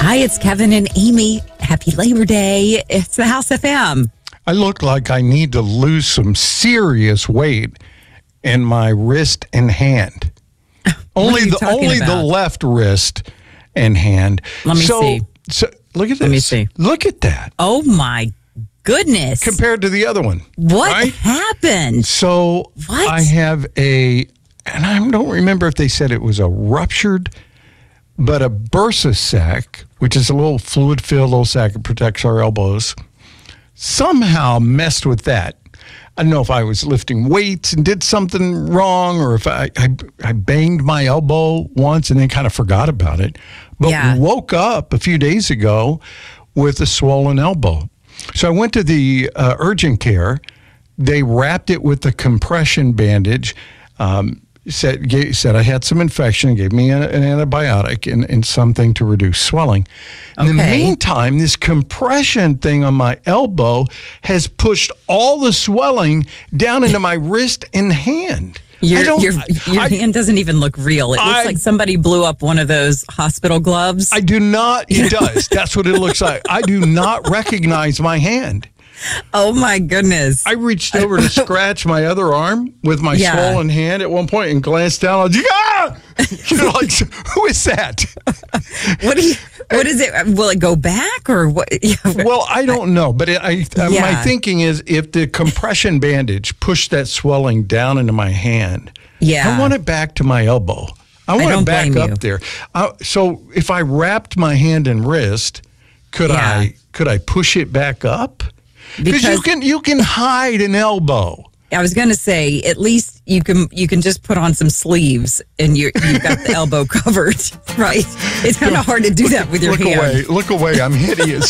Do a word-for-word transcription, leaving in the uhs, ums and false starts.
Hi, it's Kevin and Amy. Happy Labor Day. It's the House F M. I look like I need to lose some serious weight in my wrist and hand. only the only about? the left wrist and hand. Let me so, see. So look at this. Let me see. Look at that. Oh my goodness. Compared to the other one. What right? happened? So what? I have a, and I don't remember if they said it was a ruptured, but a bursa sac, which is a little fluid-filled little sac that protects our elbows, somehow messed with that. I don't know if I was lifting weights and did something wrong, or if I, I, I banged my elbow once and then kind of forgot about it. But yeah. woke up a few days ago with a swollen elbow. So I went to the uh, urgent care. They wrapped it with a compression bandage. Um, said gave, said I had some infection. Gave me an, an antibiotic and, and something to reduce swelling. In okay. the meantime, this compression thing on my elbow has pushed all the swelling down into my wrist and hand. Your, your, your I, hand doesn't even look real. It looks I, like somebody blew up one of those hospital gloves. I do not. It does. That's what it looks like. I do not recognize my hand. Oh, my goodness. I reached over to scratch my other arm with my yeah. swollen hand at one point and glanced down. I was like, ah! You know, like, who is that? What do you, what is it? Will it go back or what? Well, I don't know. But it, I, uh, yeah. my thinking is if the compression bandage pushed that swelling down into my hand, yeah. I want it back to my elbow. I want I it back up you. there. Uh, so if I wrapped my hand and wrist, could yeah. I could I push it back up? Because you can you can hide an elbow. I was going to say, at least you can you can just put on some sleeves and you you've got the elbow covered, right? It's kind of hard to do that with your look hand. Look away! Look away! I'm hideous.